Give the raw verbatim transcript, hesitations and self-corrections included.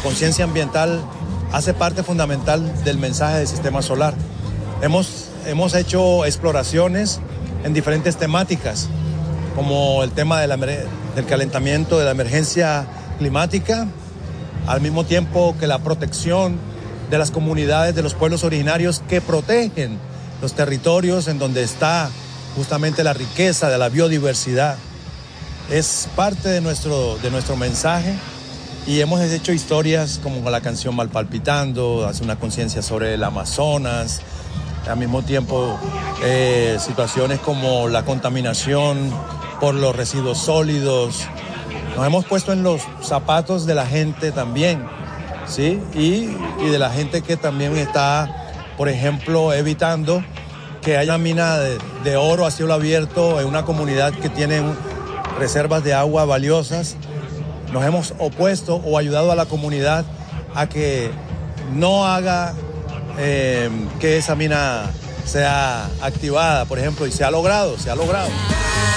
conciencia ambiental hace parte fundamental del mensaje del sistema solar. Hemos, hemos hecho exploraciones en diferentes temáticas, como el tema de la, del calentamiento, de la emergencia climática, al mismo tiempo que la protección de las comunidades, de los pueblos originarios que protegen los territorios en donde está justamente la riqueza de la biodiversidad. Es parte de nuestro, de nuestro mensaje y hemos hecho historias como la canción Malpalpitando, hace una conciencia sobre el Amazonas, al mismo tiempo eh, situaciones como la contaminación por los residuos sólidos. Nos hemos puesto en los zapatos de la gente también, ¿sí? Y, y de la gente que también está, por ejemplo, evitando que haya mina de, de oro a cielo abierto en una comunidad que tiene reservas de agua valiosas. Nos hemos opuesto o ayudado a la comunidad a que no haga eh, que esa mina sea activada, por ejemplo, y se ha logrado, se ha logrado.